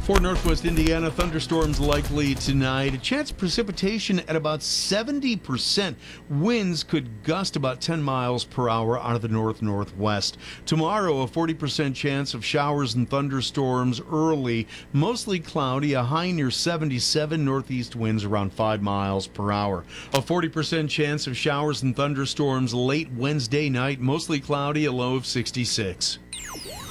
For northwest Indiana, thunderstorms likely tonight. A chance of precipitation at about 70%. Winds could gust about 10 miles per hour out of the north-northwest. Tomorrow, a 40% chance of showers and thunderstorms early. Mostly cloudy, a high near 77, northeast winds around 5 miles per hour. A 40% chance of showers and thunderstorms late Wednesday night. Mostly cloudy, a low of 66.